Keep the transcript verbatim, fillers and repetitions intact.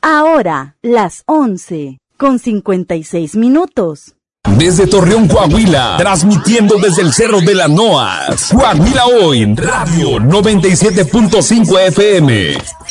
Ahora, las once, con cincuenta y seis minutos. Desde Torreón, Coahuila, transmitiendo desde el Cerro de la Noa, Coahuila Hoy, Radio noventa y siete punto cinco F M.